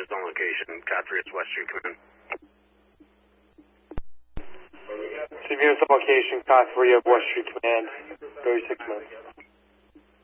units on location. Code 3, it's West Street Command. Civil units on location, Code 3 of West Street Command, 36 minutes.